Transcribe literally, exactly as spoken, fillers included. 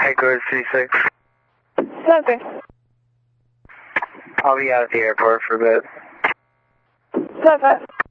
Headquarters three six. Okay. I'll be out at the airport for a bit. Okay.